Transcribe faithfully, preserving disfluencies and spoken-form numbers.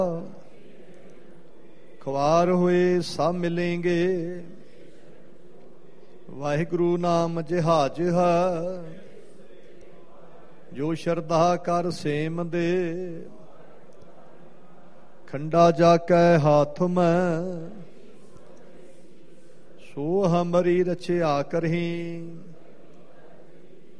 ਖਵਾਰ ਹੋਏ ਸਭ ਮਿਲेंगे। ਵਾਹਿਗੁਰੂ ਨਾਮ ਜਹਾਜ ਹੈ, ਜੋ ਸ਼ਰਧਾ ਕਰ ਸੇਮ ਦੇ। ਖੰਡਾ ਜਾ ਕੇ ਹਾਥ ਮੈਂ, ਸੋ ਹਮਰੀ ਰਚਿਆ ਕਰਹੀ।